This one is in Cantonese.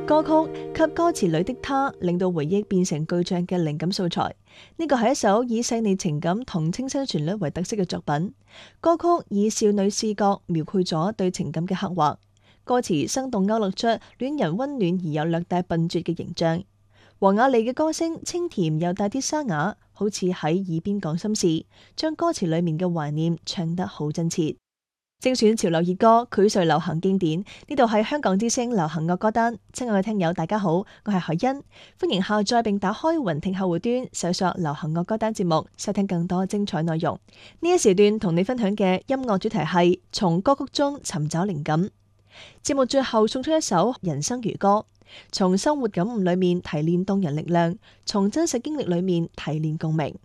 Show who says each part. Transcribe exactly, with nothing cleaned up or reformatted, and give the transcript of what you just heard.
Speaker 1: 歌曲及歌詞裏的他，令到回憶變成具象嘅靈感素材。呢個係一首以細膩情感同清新旋律為特色嘅作品。歌曲以少女視角描繪咗對情感嘅刻畫，歌詞生動勾勒出戀人溫暖而又略帶笨拙嘅形象。黃雅莉嘅歌聲清甜又帶啲沙啞，好似喺耳邊講心事，將歌詞裏面嘅懷念唱得好真切。精選潮流熱歌，薈萃流行經典。呢度係香港之聲流行樂歌單。親愛嘅聽友，大家好，我係海欣，歡迎下載並打開雲聽客戶端，搜索流行樂歌單節目，收聽更多精彩內容。呢一時段同你分享嘅音樂主題係從歌曲中尋找靈感。節目最後送出一首人生如歌，從生活感悟裏面提煉動人力量，從真實經歷裏面提煉共鳴。